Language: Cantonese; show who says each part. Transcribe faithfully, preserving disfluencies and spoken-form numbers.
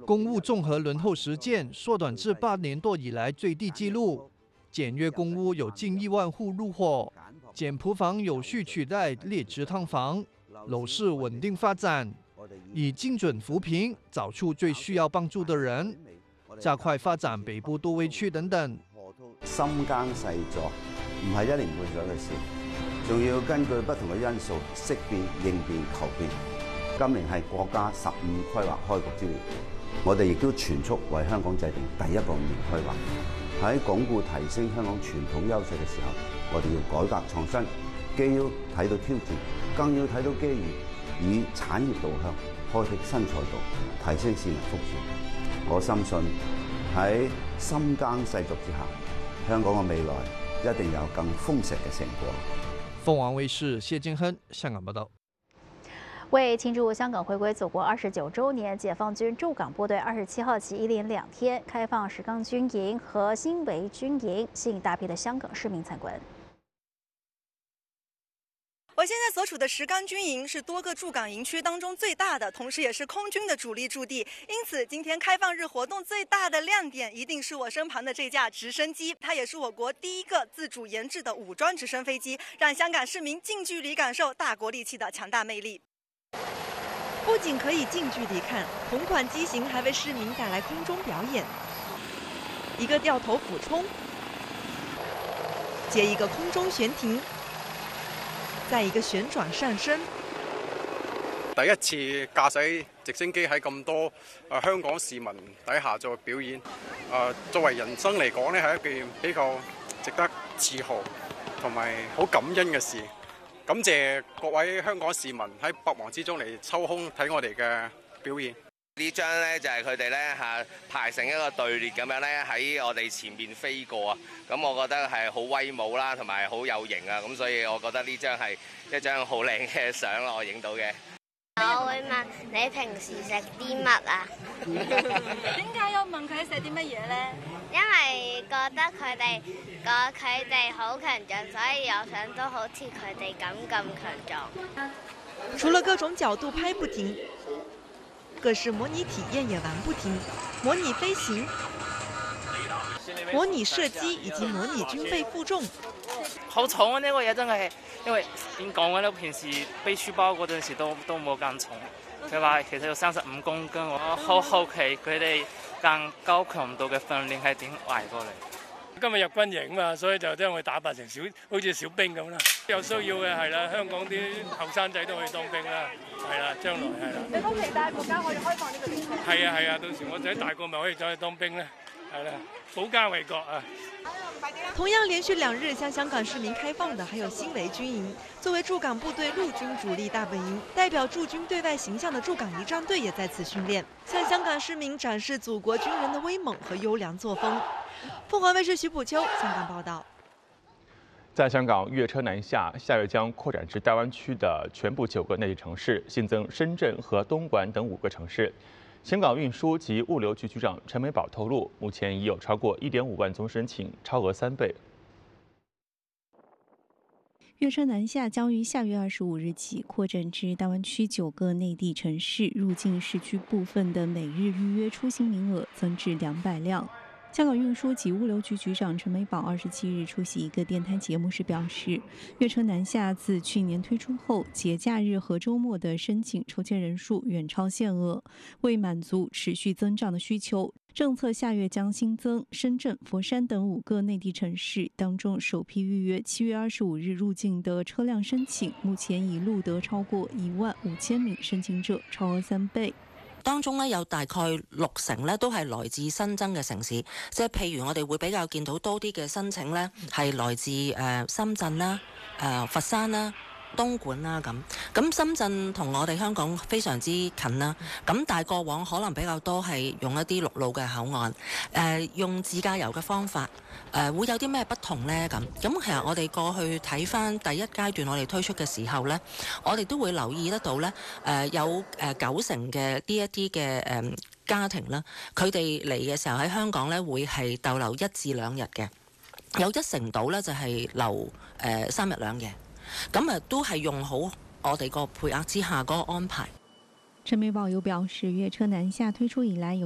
Speaker 1: 公务综合轮候时间缩短至八年多以来最低纪录。简约公屋有近一万户入伙，简铺房有序取代劣质劏房，楼市稳定发展，以精准扶贫找出最需要幫助的人，加快發展北部都會區等等。
Speaker 2: 深耕細作唔係一年半載嘅事，仲要根據不同嘅因素識變、應變、求變。今年係國家十五規劃開局之年，我哋亦都全速為香港制定第一個五年規劃。喺鞏固提升香港傳統優勢嘅時候，我哋要改革創新，既要睇到挑戰，更要睇到機遇，以產業導向開闢新賽道，提升市民福祉。我深信喺深耕細作之下，香港嘅未來一定有更豐碩嘅成果。
Speaker 1: 鳳凰衛視謝建亨香港報道。
Speaker 3: 为庆祝香港回归祖国二十九周年，解放军驻港部队二十七号起一连两天开放石冈军营和新围军营，吸引大批的香港市民参观。
Speaker 4: 我现在所处的石冈军营是多个驻港营区当中最大的，同时也是空军的主力驻地。因此，今天开放日活动最大的亮点一定是我身旁的这架直升机，它也是我国第一个自主研制的武装直升飞机，让香港市民近距离感受大国利器的强大魅力。不仅可以近距离看，同款机型还为市民带来空中表演，一个掉头俯冲，接一个空中悬停。再一個旋轉上升。
Speaker 5: 第一次駕駛直升機喺咁多誒香港市民底下做表演，誒作為人生嚟講咧係一件比較值得自豪同埋好感恩嘅事。感謝各位香港市民喺百忙之中嚟抽空睇我哋嘅表演。
Speaker 6: 呢張咧就係佢哋咧嚇排成一個隊列咁樣咧喺我哋前面飛過啊！咁我覺得係好威武啦，同埋好有型啊！咁所以我覺得呢張係一張好靚嘅相咯，我影到嘅。
Speaker 7: 我會問你平時食啲乜啊？
Speaker 4: 點解要問佢食啲乜嘢咧？
Speaker 7: 因為覺得佢哋個佢哋好強壯，所以我想都好似佢哋咁咁強壯。
Speaker 4: 除了各種角度拍不停。各式模擬體驗也玩不停，模擬飛行、模擬射擊以及模擬軍備負重。
Speaker 8: 好重啊！呢、這個嘢真係，因為點講咧？平時背書包嗰陣時都都冇咁重。佢話其實要三十五公斤，我好好奇佢哋更高強度嘅訓練係點捱過嚟。
Speaker 9: 今日入軍營嘛，所以就將佢打扮成小，好似小兵咁啦。有需要嘅係啦，香港啲後生仔都可以當兵啦，係啦，將來係啦。
Speaker 4: 你好期待國家可以開放呢個政策？
Speaker 9: 係啊係啊，到時我仔大個咪可以走去當兵咧，係啦，保家衛國啊！
Speaker 4: 同樣連續兩日向香港市民開放的，還有新圍軍營。作為駐港部隊陸軍主力大本營，代表駐軍對外形象的駐港儀仗隊也在此訓練，向香港市民展示祖國軍人的威猛和優良作風。鳳凰衛視徐普秋香港報道。
Speaker 10: 在香港，粵車南下，下月將擴展至大灣區的全部九個內地城市，新增深圳和東莞等五個城市。香港運輸及物流局局長陳美寶透露，目前已有超過一點五萬宗申請，超額三倍。
Speaker 11: 粵車南下將於下月二十五日起擴展至大灣區九個內地城市，入境市區部分的每日預約出行名額增至兩百輛。香港運輸及物流局局長陳美寶二十七日出席一個電台節目時表示，粵車南下自去年推出後，節假日和週末的申請抽籤人數遠超限額，為滿足持續增長的需求，政策下月將新增深圳、佛山等五個內地城市，當中首批預約七月二十五日入境的車輛申請，目前已錄得超過一萬五千名申請者，超額三倍。
Speaker 12: 當中咧有大概六成咧都係來自新增嘅城市，即係譬如我哋會比較見到多啲嘅申請咧係來自誒深圳啦、誒佛山啦、東莞啦咁。咁深圳同我哋香港非常之近啦，咁但係過往可能比較多係用一啲陸路嘅口岸，誒用自駕遊嘅方法，誒會有啲咩不同呢？咁咁其實我哋過去睇返第一階段我哋推出嘅時候呢，我哋都會留意得到呢，誒有誒九成嘅呢一啲嘅誒家庭啦，佢哋嚟嘅時候喺香港呢會係逗留一至兩日嘅，有一成度呢就係留誒三日兩夜。咁啊，都係用好我哋個配額之下嗰個安排。
Speaker 11: 陳美寶又表示，粵車南下推出以來有